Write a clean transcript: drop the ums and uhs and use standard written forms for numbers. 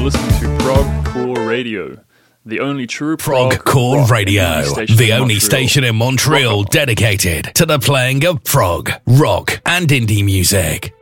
You're listening to Prog Core Radio, the only true Prog Core Radio, the only station in Montreal dedicated to the playing of prog, rock, and indie music.